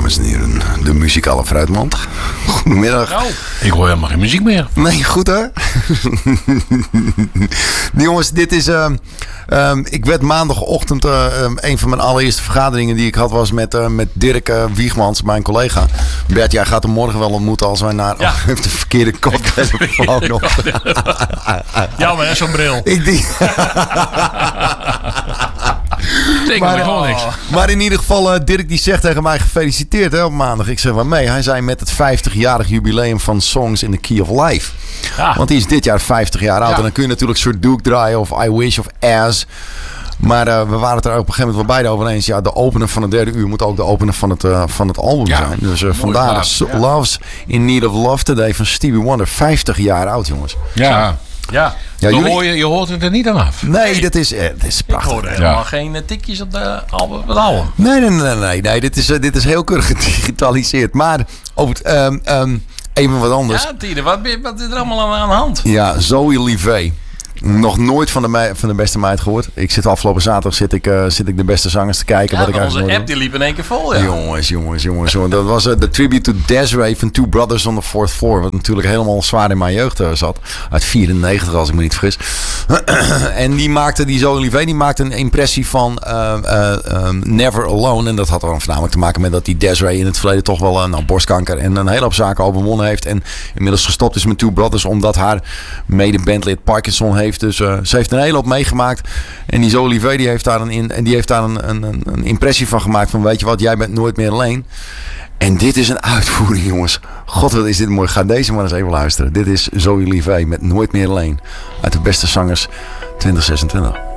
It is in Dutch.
Dames en heren, de muzikale fruitmand. Goedemiddag. Nou, ik hoor helemaal geen muziek meer. Nee, goed hè? Jongens, dit is... ik werd maandagochtend... een van mijn allereerste vergaderingen die ik had was met Dirk Wiegmans, mijn collega. Bert, jij gaat hem morgen wel ontmoeten als wij naar... Ja. heeft de verkeerde koptelefoon op. Jammer hè, zo'n bril. Maar in ieder geval, Dirk die zegt tegen mij gefeliciteerd hè, op maandag. Ik zeg waarmee? Hij zei met het 50-jarig jubileum van Songs in the Key of Life. Ja. Want die is dit jaar 50 jaar oud. Ja. En dan kun je natuurlijk Sir Duke draaien of I Wish of As. Maar we waren het er op een gegeven moment wel beide over eens. Ja, de opener van het derde uur moet ook de opener van het album zijn. Dus vandaar Love's in Need of Love Today van Stevie Wonder. 50 jaar oud, jongens. Ja. Ja. Ja, Dan jullie... je hoort het er niet aan af. Nee, dat is prachtig. Ik hoorde helemaal geen tikjes op de album. Nee. Dit is heel keurig gedigitaliseerd. Maar over even wat anders. Ja, Tiede, wat is er allemaal aan de hand? Ja, Zoe Livet. Nog nooit van de beste meid gehoord. Ik zit afgelopen zaterdag zit ik de beste zangers te kijken. Ja, wat ik onze app die liep in één keer vol. Ja. Jongens. Dat was de tribute to Desiree van Two Brothers on the Fourth Floor. Wat natuurlijk helemaal zwaar in mijn jeugd zat. Uit 94 als ik me niet vergis. En die Zoe Livet die maakte een impressie van Never Alone. En dat had dan voornamelijk te maken met dat die Desiree in het verleden toch wel borstkanker en een hele hoop zaken overwonnen heeft. En inmiddels gestopt is met Two Brothers omdat haar mede-bandlid Parkinson heeft. Dus ze heeft een hele hoop meegemaakt. En die Zoe Livet die heeft daar een impressie van gemaakt. Van weet je wat, jij bent nooit meer alleen. En dit is een uitvoering, jongens. God, wat is dit mooi. Ga deze maar eens even luisteren. Dit is Zoe Livet met Nooit meer alleen. Uit de beste zangers 2026.